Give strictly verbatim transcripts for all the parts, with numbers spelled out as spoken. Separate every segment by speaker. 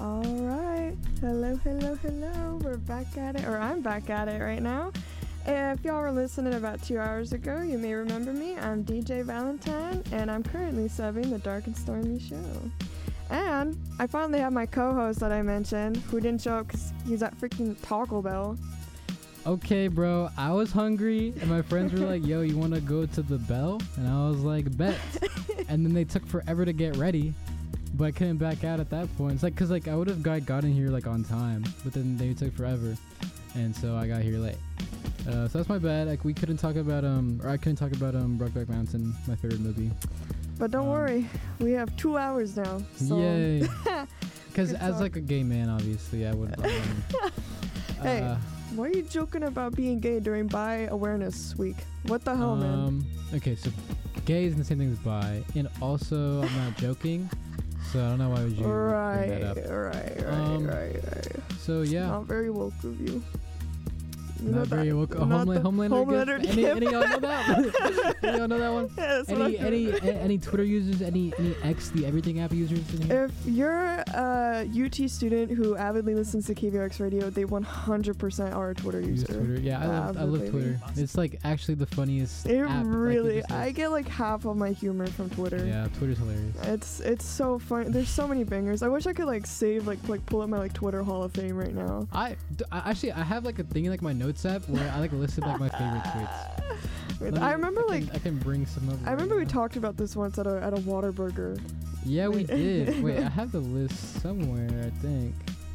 Speaker 1: All right. Hello, hello, hello. We're back at it, or I'm back at it right now. If y'all were listening about two hours ago, you may remember me. I'm D J Valentine, and I'm currently subbing the Dark and Stormy show. And I finally have my co-host that I mentioned, who didn't show up because he's at freaking Taco Bell.
Speaker 2: Okay, bro, I was hungry, and my friends were like, yo, you want to go to the Bell? And I was like, bet. And then they took forever to get ready, but I couldn't back out at that point. It's like, because like, I would have got, gotten here like on time, but then they took forever. And so I got here late. Uh, so that's my bad. Like, we couldn't talk about, um, or I couldn't talk about um, Brokeback Mountain, my favorite movie.
Speaker 1: But don't um, worry, we have two hours now. So.
Speaker 2: Yay. Because as like a gay man, obviously, I would. Um,
Speaker 1: hey.
Speaker 2: Uh,
Speaker 1: Why are you joking about being gay during Bi Awareness Week? What the hell,
Speaker 2: um,
Speaker 1: man?
Speaker 2: Okay, so gay is the same thing as bi, and also I'm not joking, so I don't know why would you
Speaker 1: right,
Speaker 2: bring that up.
Speaker 1: Right, right,
Speaker 2: um,
Speaker 1: right, right.
Speaker 2: So yeah,
Speaker 1: not very woke of you. You
Speaker 2: not
Speaker 1: know
Speaker 2: very
Speaker 1: that,
Speaker 2: woke. Oh, Homeland, Homelander. Homelander any, any y'all know that? any y'all know that one?
Speaker 1: Yeah,
Speaker 2: any any a, any Twitter users? Any any X the Everything app users? In here?
Speaker 1: If you're a U T student who avidly listens to K V O X Radio, they one hundred percent are a Twitter user.
Speaker 2: Twitter. Yeah, I love, I love Twitter. It's like actually the funniest.
Speaker 1: It
Speaker 2: app,
Speaker 1: really.
Speaker 2: like
Speaker 1: I get like half of my humor from Twitter.
Speaker 2: Yeah, Twitter's hilarious.
Speaker 1: It's it's so funny. There's so many bangers. I wish I could like save like like pull up my like Twitter Hall of Fame right now.
Speaker 2: I, I actually I have like a thing in like my notes app where I like listed like my favorite tweets. Me,
Speaker 1: I remember
Speaker 2: I can,
Speaker 1: like
Speaker 2: I can bring some of.
Speaker 1: I remember right we now. talked about this once at a at a Whataburger.
Speaker 2: Yeah, we did. Wait, I have the list somewhere. I think.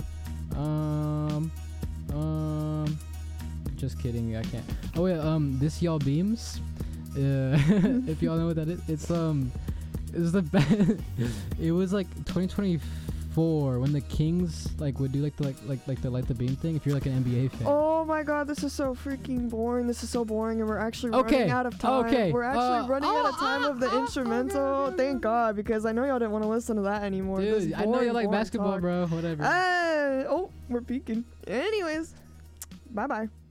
Speaker 2: Um, um, just kidding. I can't. Oh wait. Um, this y'all beams. Uh, if y'all know what that is, it's um, it's the best. It was like twenty twenty-four when the Kings like would do like the like like like the light the beam thing. If you're like an N B A fan.
Speaker 1: Oh my God, this is so freaking boring. This is so boring, and we're actually
Speaker 2: okay.
Speaker 1: running out of time.
Speaker 2: Okay.
Speaker 1: We're actually
Speaker 2: uh,
Speaker 1: running
Speaker 2: oh,
Speaker 1: out of time
Speaker 2: oh,
Speaker 1: of the
Speaker 2: oh,
Speaker 1: instrumental.
Speaker 2: okay, okay,
Speaker 1: Thank God, because I know y'all didn't want to listen to that anymore.
Speaker 2: Dude, I know you like basketball,
Speaker 1: talk.
Speaker 2: bro. Whatever.
Speaker 1: Uh, oh, we're peeking. Anyways, bye bye.